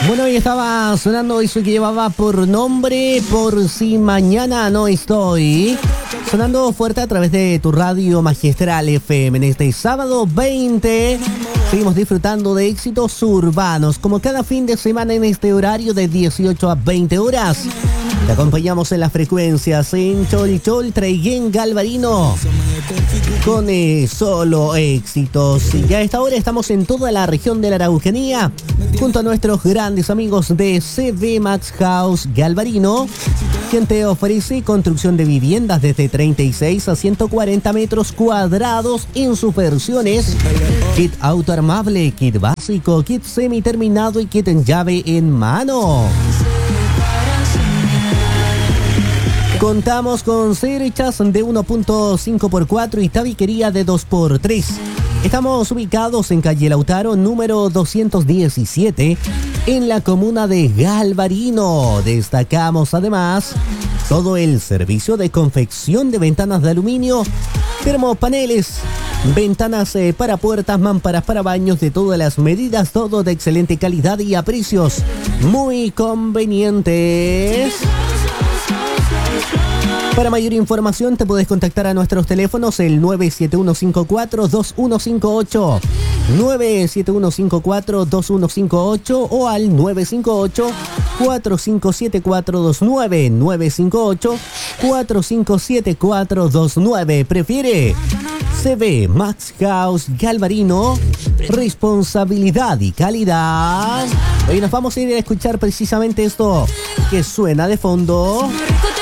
Bueno, y estaba sonando eso que llevaba por nombre Por si mañana no estoy. Sonando fuerte a través de tu radio Magistral FM en este sábado 20. Seguimos disfrutando de éxitos urbanos, como cada fin de semana en este horario de 18 a 20 horas. Te acompañamos en las frecuencias en Cholchol, Traiguén, Galvarino, con solo éxitos. Y a esta hora estamos en toda la región de la Araucanía, junto a nuestros grandes amigos de CB Max House Galvarino, quien te ofrece construcción de viviendas desde 36 a 140 metros cuadrados en sus versiones: kit autoarmable, kit básico, kit semiterminado y kit en llave en mano. Contamos con cerchas de 1.5x4 y tabiquería de 2x3. Estamos ubicados en calle Lautaro, número 217, en la comuna de Galvarino. Destacamos además todo el servicio de confección de ventanas de aluminio, termopaneles, ventanas para puertas, mamparas para baños de todas las medidas, todo de excelente calidad y a precios muy convenientes. Para mayor información te puedes contactar a nuestros teléfonos el 97154-2158, 97154-2158 o al 958-457429, 958-457429. Prefiere CB Max House Galvarino, responsabilidad y calidad. Hoy nos vamos a ir a escuchar precisamente esto que suena de fondo.